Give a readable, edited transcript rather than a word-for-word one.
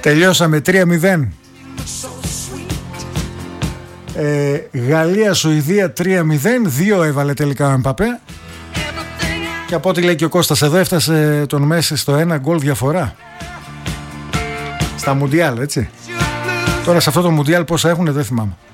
Τελειώσαμε 3-0. Γαλλία-Σουηδία 3-0. 2 έβαλε τελικά ο Εμπαπέ. Και από ό,τι λέει και ο Κώστας εδώ, έφτασε τον Μέση στο 1 γκολ διαφορά στα Μουντιάλ, έτσι. Τώρα σε αυτό το Μουντιάλ πόσα έχουν δεν θυμάμαι.